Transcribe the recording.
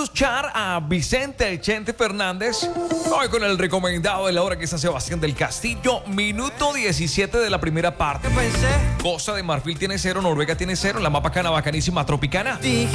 escuchar a Vicente Chente Fernández. Hoy con el recomendado de la hora, que es San Sebastián del Castillo. Minuto 17 de la primera parte. Costa de Marfil tiene 0, Noruega tiene 0. La más bacana, bacanísima, tropicana.